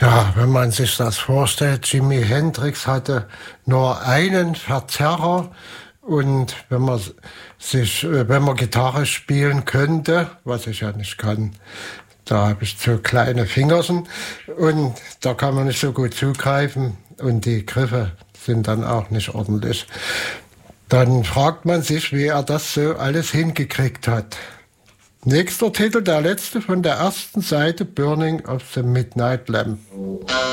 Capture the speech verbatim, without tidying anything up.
Ja, wenn man sich das vorstellt, Jimi Hendrix hatte nur einen Verzerrer und wenn man sich, äh, wenn man Gitarre spielen könnte, was ich ja nicht kann, da habe ich zu kleine Fingerchen und da kann man nicht so gut zugreifen und die Griffe sind dann auch nicht ordentlich. Dann fragt man sich, wie er das so alles hingekriegt hat. Nächster Titel, der letzte von der ersten Seite, Burning of the Midnight Lamp.